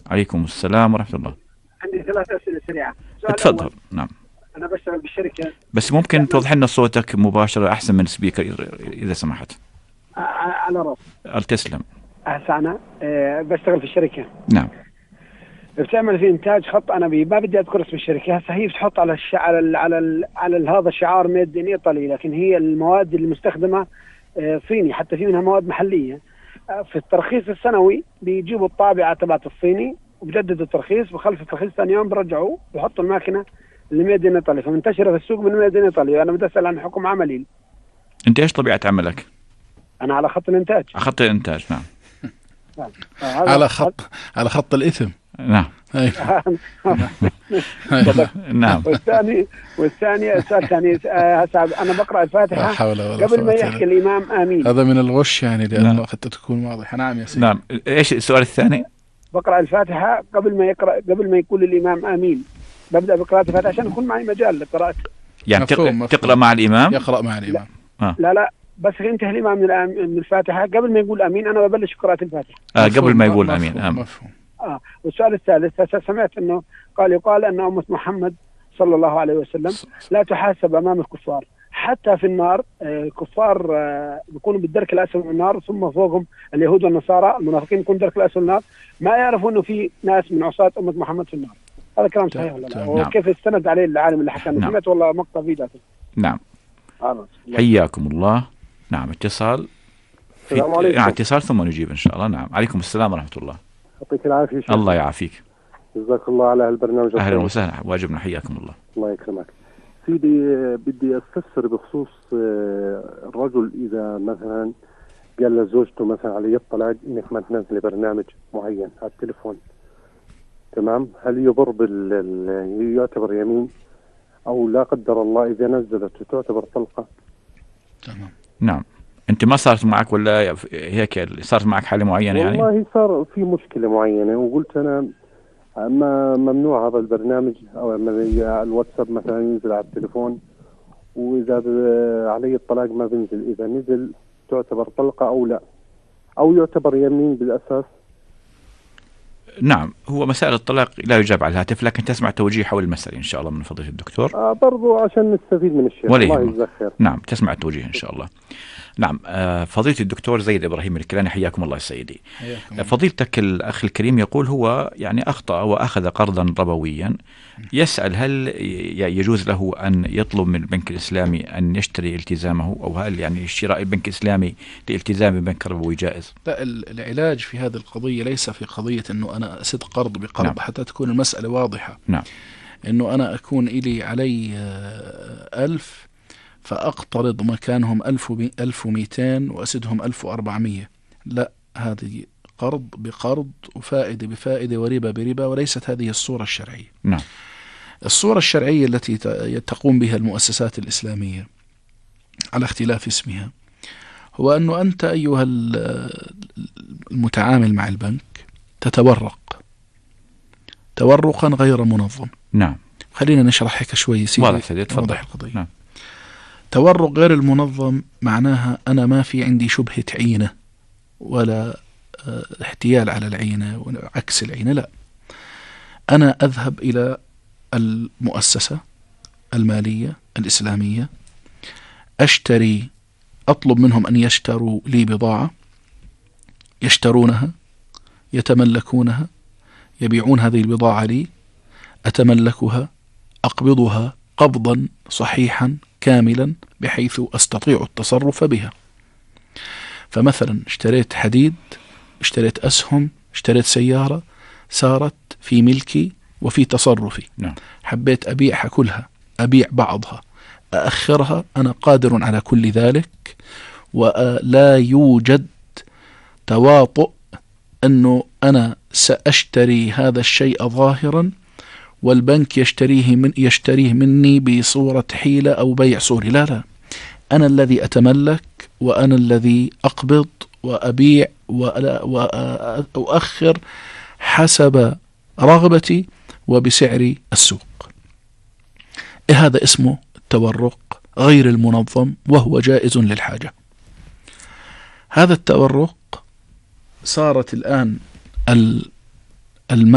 عليكم السلام ورحمة الله. عندي 3 أسئلة سريعة. اتفضل. نعم. أنا بشتغل بالشركة. بس ممكن توضح لنا صوتك مباشرة أحسن من السبيكر إذا سمحت. على رأس. تسلم. أنا بشتغل في الشركة. نعم. بتعمل في إنتاج خط أنابيب، ما بدي أذكر اسم الشركة هسه. هي بتحط على هذا الشعار ميد إن إيطالي، لكن هي المواد المستخدمة صيني، حتى في منها مواد محلية. في الترخيص السنوي بيجيبوا الطابعة تبعت الصيني وبجددوا الترخيص، بخلص الترخيص ثاني يوم برجعوه بحطوا الماكينة اللي ميد إن إيطالي، فمنتشرة في السوق من ميد إن إيطالي. وأنا بدي أسأل عن حكم عملي. أنت إيش طبيعة عملك؟ أنا على خط الإنتاج. خط الإنتاج. نعم. على خط الإثم. نعم. نعم. والثاني السؤال الثاني، أنا بقرأ الفاتحة قبل ما يحكي الإمام آمين. هذا من الغش يعني، لأنه حتى تكون واضحة. نعم يا سيدي. نعم. إيش السؤال الثاني؟ بقرأ الفاتحة قبل ما يقول الإمام آمين. ببدأ بقراءة الفاتحة عشان يكون معي مجال لقراءة. يعني تقرأ مع الإمام؟ يقرأ مع الإمام. لا بس ينتهي الإمام من الفاتحة قبل ما يقول آمين أنا ببلش قراءة الفاتحة. قبل ما يقول آمين. مفهوم. والسؤال الثالث، سمعت أنه يقال أن أمة محمد صلى الله عليه وسلم لا تحاسب أمام الكفار، حتى في النار. الكفار بيكونوا بالدرك الأسفل من النار، ثم فوقهم اليهود والنصارى المنافقين يكونوا بالدرك الأسفل من النار، ما يعرفوا أنه في ناس من عصاة أمة محمد في النار. هذا كلام صحيح ولا لا؟ وكيف استند عليه العالم اللي حكى؟ سمعت والله مقطع فيديو. نعم. حياكم الله. نعم. اتصال. السلام عليكم. اتصال ثم نجيب إن شاء الله. نعم. عليكم السلام ورحمة الله. يعطيك العافية. الله يعافيك. جزاك الله على هالبرنامج. أهلا وسهلا. واجبنا. حياكم الله. الله يكرمك سيدي. بدي أستفسر بخصوص الرجل إذا مثلا قال لزوجته مثلا على يطلع إنك ما تنزلي برنامج معين على التليفون، تمام؟ هل يضر يعتبر يمين، أو لا قدر الله إذا نزلت تعتبر طلقة؟ تمام. نعم. أنت ما صارت معك ولا هيك صارت معك حالة معينة يعني؟ والله صار في مشكلة معينة، وقلت أنا أما ممنوع هذا البرنامج أو الواتساب مثلا ينزل على التليفون، وإذا علي الطلاق ما بنزل. إذا نزل تعتبر طلقة أو لا، أو يعتبر يمين بالأساس؟ نعم. هو مسائل الطلاق لا يجاب على الهاتف، لكن تسمع توجيه حول المسألة إن شاء الله من فضيلة الدكتور. برضو عشان نستفيد من الشيء. الله يجزاك خير. نعم. تسمع التوجيه إن شاء الله. نعم. فضيلة الدكتور زيد إبراهيم الكيلاني، حياكم الله سيدي. فضيلتك الأخ الكريم يقول هو يعني أخطأ وأخذ قرضا ربويا، يسأل هل يجوز له أن يطلب من البنك الإسلامي أن يشتري التزامه، أو هل يعني شراء البنك الإسلامي لالتزام بنك ربوي جائز؟ لا، العلاج في هذه القضية ليس في قضية أنه أنا أسد قرض بقرض. نعم. حتى تكون المسألة واضحة. نعم. أنه أنا أكون علي 1000 فأقترض مكانهم 1200 وأسدهم 1400. لا، هذه قرض بقرض وفائدة بفائدة وربا بربا، وليست هذه الصورة الشرعية. نعم. الصورة الشرعية التي تقوم بها المؤسسات الإسلامية على اختلاف اسمها هو أنه أنت أيها المتعامل مع البنك تتورق تورقا غير منظم. نعم. خلينا نشرح هيك شوي سيدي. واضح القضية. نعم. تورق غير المنظم معناها أنا ما في عندي شبهة عينة ولا احتيال على العينة وعكس العينة. لا، أنا أذهب إلى المؤسسة المالية الإسلامية، أطلب منهم أن يشتروا لي بضاعة، يشترونها، يتملكونها، يبيعون هذه البضاعة لي، أتملكها، أقبضها قبضا صحيحا كاملا بحيث أستطيع التصرف بها. فمثلا اشتريت حديد، اشتريت أسهم، اشتريت سيارة، صارت في ملكي وفي تصرفي. نعم. حبيت أبيعها كلها، أبيع بعضها، أأخرها، أنا قادر على كل ذلك، ولا يوجد تواطؤ أنه أنا سأشتري هذا الشيء ظاهرا والبنك يشتريه مني بصورة حيلة أو بيع صوري. لا، أنا الذي أتملك، وأنا الذي أقبض وأبيع وأؤخر حسب رغبتي وبسعر السوق. هذا اسمه التورق غير المنظم، وهو جائز للحاجة. هذا التورق صارت الآن